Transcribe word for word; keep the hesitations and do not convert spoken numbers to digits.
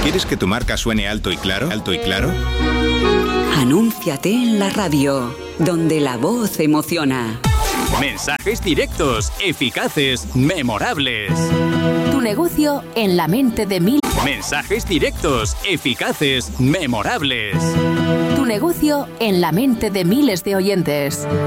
¿Quieres que tu marca suene alto y claro? ¿Alto y claro? Anúnciate en la radio, donde la voz emociona. Mensajes directos, eficaces, memorables. Tu negocio en la mente de mil. Mensajes directos, eficaces, memorables. Tu negocio en la mente de miles de oyentes.